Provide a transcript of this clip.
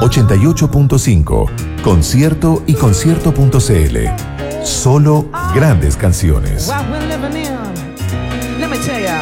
88.5, Concierto y concierto.cl. Solo grandes canciones. What we're living in, let me tell ya.